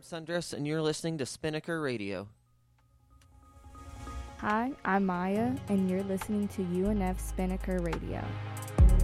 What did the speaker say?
Sundress, and you're listening to Spinnaker Radio. Hi, I'm Maya, and you're listening to UNF Spinnaker Radio.